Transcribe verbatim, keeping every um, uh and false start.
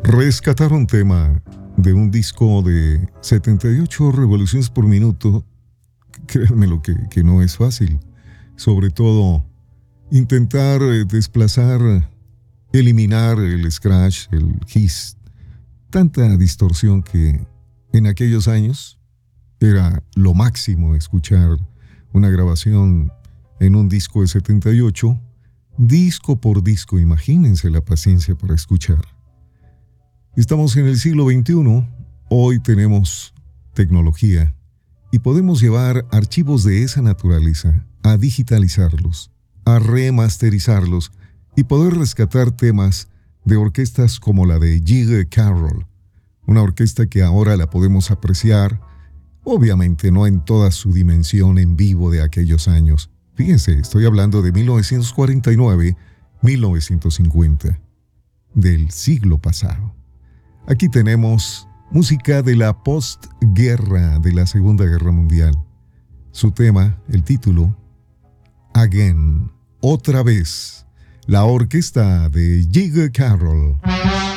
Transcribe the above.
Rescatar un tema de un disco de setenta y ocho revoluciones por minuto, créanme lo que, que no es fácil. Sobre todo, intentar desplazar, eliminar el scratch, el hiss, tanta distorsión que en aquellos años era lo máximo escuchar una grabación en un disco de setenta y ocho, disco por disco. Imagínense la paciencia para escuchar. Estamos en el siglo veintiuno, hoy tenemos tecnología y podemos llevar archivos de esa naturaleza a digitalizarlos, a remasterizarlos y poder rescatar temas de orquestas como la de Jiggy Carroll, una orquesta que ahora la podemos apreciar, obviamente no en toda su dimensión en vivo de aquellos años. Fíjense, estoy hablando de mil novecientos cuarenta y nueve a mil novecientos cincuenta, del siglo pasado. Aquí tenemos música de la postguerra de la Segunda Guerra Mundial. Su tema, el título, Again, otra vez, la orquesta de Jiggy Carroll.